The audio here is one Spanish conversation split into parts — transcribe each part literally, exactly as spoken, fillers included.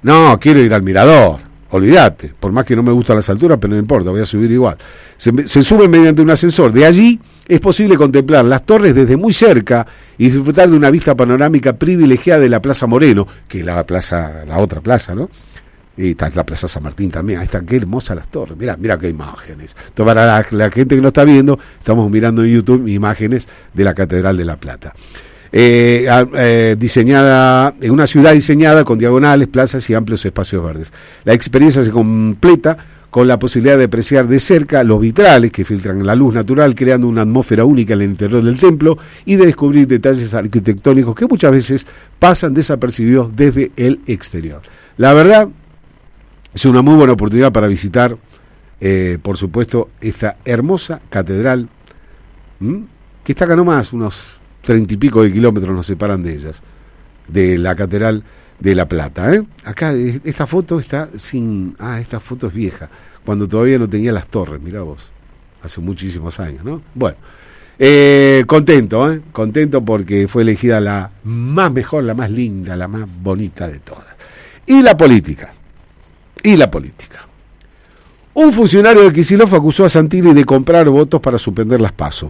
No, quiero ir al mirador. Olvídate, por más que no me gustan las alturas, pero no importa, voy a subir igual. Se, se sube mediante un ascensor. De allí es posible contemplar las torres desde muy cerca y disfrutar de una vista panorámica privilegiada de la Plaza Moreno, que es la plaza, la otra plaza, ¿no? Y está la Plaza San Martín también. Ahí están, qué hermosas las torres. Mira, mira qué imágenes. Esto para la, la gente que no está viendo, estamos mirando en YouTube imágenes de la Catedral de La Plata. Eh, eh, diseñada en una ciudad diseñada con diagonales, plazas y amplios espacios verdes. La experiencia se completa con la posibilidad de apreciar de cerca los vitrales que filtran la luz natural, creando una atmósfera única en el interior del templo, y de descubrir detalles arquitectónicos que muchas veces pasan desapercibidos desde el exterior. La verdad, es una muy buena oportunidad para visitar, eh, por supuesto, esta hermosa catedral, ¿m? que está acá nomás, unos treinta y pico de kilómetros nos separan de ellas, de la Catedral de La Plata. ¿eh? Acá, esta foto está sin... Ah, esta foto es vieja, cuando todavía no tenía las torres, mirá vos, hace muchísimos años, ¿no? Bueno, eh, contento, ¿eh? Contento porque fue elegida la más mejor, la más linda, la más bonita de todas. Y la política, y la política. Un funcionario de Kicillof acusó a Santilli de comprar votos para suspender las PASO.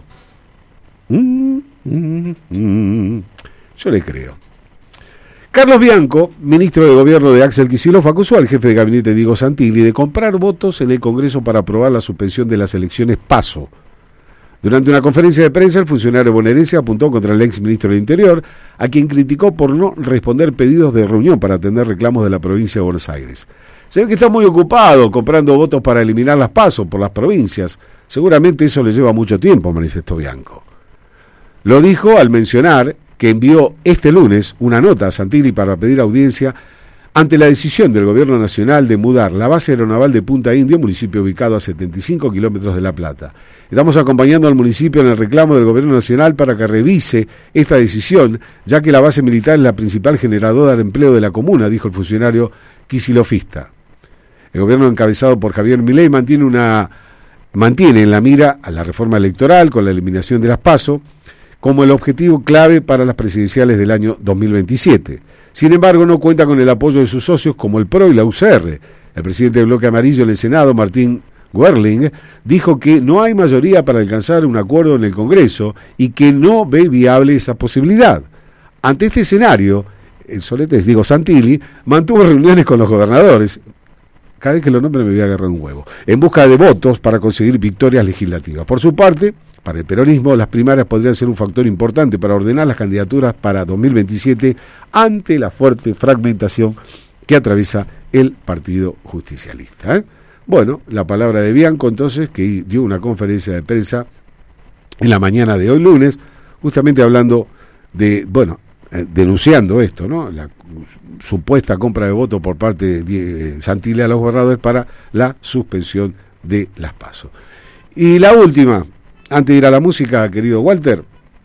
Mm, mm, mm. Yo le creo. Carlos Bianco, ministro de Gobierno de Axel Kicillof, acusó al jefe de gabinete Diego Santilli de comprar votos en el Congreso para aprobar la suspensión de las elecciones PASO. Durante una conferencia de prensa, el funcionario bonaerense apuntó contra el ex ministro del Interior, a quien criticó por no responder pedidos de reunión para atender reclamos de la provincia de Buenos Aires. Se ve que está muy ocupado comprando votos para eliminar las PASO por las provincias. Seguramente eso le lleva mucho tiempo, manifestó Bianco. Lo dijo al mencionar que envió este lunes una nota a Santilli para pedir audiencia ante la decisión del Gobierno Nacional de mudar la base aeronaval de Punta Indio, municipio ubicado a setenta y cinco kilómetros de La Plata. Estamos acompañando al municipio en el reclamo del Gobierno Nacional para que revise esta decisión, ya que la base militar es la principal generadora de empleo de la comuna, dijo el funcionario kicilofista. El gobierno encabezado por Javier Milei mantiene una mantiene en la mira a la reforma electoral con la eliminación de las PASO como el objetivo clave para las presidenciales del año dos mil veintisiete. Sin embargo, no cuenta con el apoyo de sus socios como el P R O y la U C R. El presidente del Bloque Amarillo en el Senado, Martín Werling, dijo que no hay mayoría para alcanzar un acuerdo en el Congreso y que no ve viable esa posibilidad. Ante este escenario, el solete, digo, Santilli, mantuvo reuniones con los gobernadores, cada vez que lo nombre me voy a agarrar un huevo, en busca de votos para conseguir victorias legislativas. Por su parte, para el peronismo, las primarias podrían ser un factor importante para ordenar las candidaturas para dos mil veintisiete ante la fuerte fragmentación que atraviesa el Partido Justicialista. ¿eh? Bueno, la palabra de Bianco, entonces, que dio una conferencia de prensa en la mañana de hoy lunes, justamente hablando de, bueno, eh, denunciando esto, ¿no? La supuesta compra de votos por parte de eh, Santilli a los gobernadores para la suspensión de las PASO. Y la última, antes de ir a la música, querido Walter,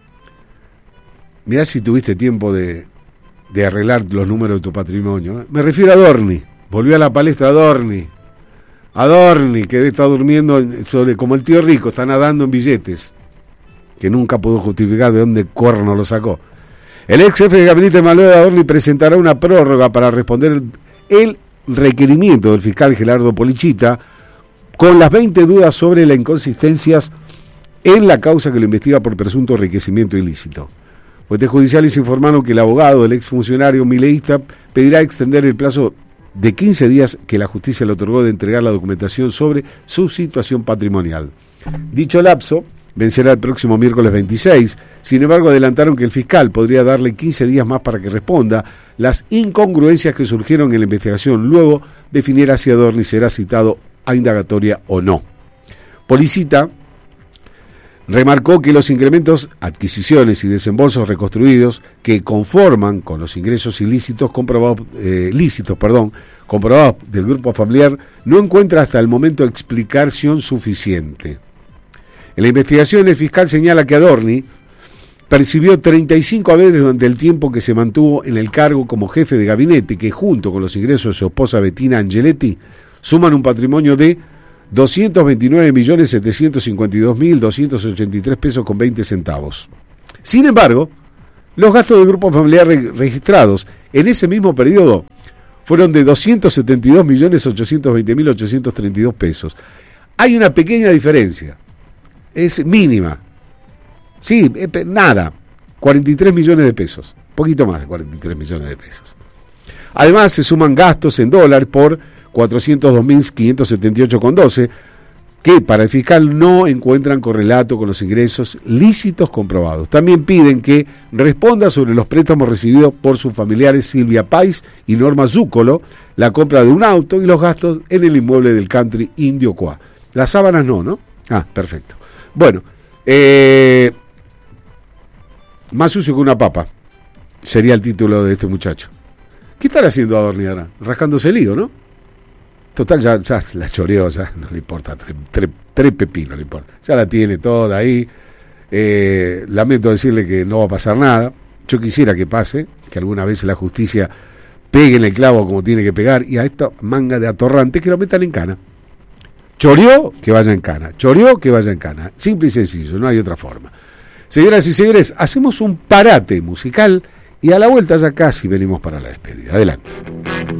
mirá si tuviste tiempo de, de arreglar los números de tu patrimonio. ¿eh? Me refiero a Dorni, volvió a la palestra Dorni. A Dorni, que está durmiendo sobre, como el tío rico, está nadando en billetes, que nunca pudo justificar de dónde corno lo sacó. El ex jefe de gabinete Manuel Adorni presentará una prórroga para responder el requerimiento del fiscal Gerardo Polichita con las veinte dudas sobre las inconsistencias en la causa que lo investiga por presunto enriquecimiento ilícito. Fuentes judiciales informaron que el abogado del exfuncionario mileísta pedirá extender el plazo de quince días que la justicia le otorgó de entregar la documentación sobre su situación patrimonial. Dicho lapso vencerá el próximo miércoles veintiséis. Sin embargo, adelantaron que el fiscal podría darle quince días más para que responda las incongruencias que surgieron en la investigación. Luego definirá si Adorni será citado a indagatoria o no. Policita remarcó que los incrementos, adquisiciones y desembolsos reconstruidos que conforman con los ingresos ilícitos comprobados, eh, lícitos, perdón, comprobados del grupo familiar no encuentra hasta el momento explicación suficiente. En la investigación, el fiscal señala que Adorni percibió treinta y cinco haberes durante el tiempo que se mantuvo en el cargo como jefe de gabinete, que junto con los ingresos de su esposa Bettina Angeletti suman un patrimonio de doscientos veintinueve millones setecientos cincuenta y dos mil doscientos ochenta y tres pesos con veinte centavos. Sin embargo, los gastos del grupo familiar re- registrados en ese mismo periodo fueron de doscientos setenta y dos millones ochocientos veinte mil ochocientos treinta y dos pesos. Hay una pequeña diferencia, es mínima. Sí, eh, nada, cuarenta y tres millones de pesos, poquito más de cuarenta y tres millones de pesos. Además se suman gastos en dólar por cuatrocientos dos mil quinientos setenta y ocho con doce, que para el fiscal no encuentran correlato con los ingresos lícitos comprobados. También piden que responda sobre los préstamos recibidos por sus familiares Silvia Pais y Norma Zúcolo, la compra de un auto y los gastos en el inmueble del country Indio Coa. Las sábanas no, ¿no? Ah, perfecto. Bueno, eh, más sucio que una papa sería el título de este muchacho. ¿Qué estará haciendo Adorni? Rascándose el lío, ¿no? Total, ya, ya la choreó, ya no le importa, tres, tres, tres pepinos le importa. Ya la tiene toda ahí. Eh, lamento decirle que no va a pasar nada. Yo quisiera que pase, que alguna vez la justicia pegue en el clavo como tiene que pegar, y a esta manga de atorrantes que lo metan en cana. Choreó, que vaya en cana. Choreó, que vaya en cana. Simple y sencillo, no hay otra forma. Señoras y señores, hacemos un parate musical y a la vuelta ya casi venimos para la despedida. Adelante.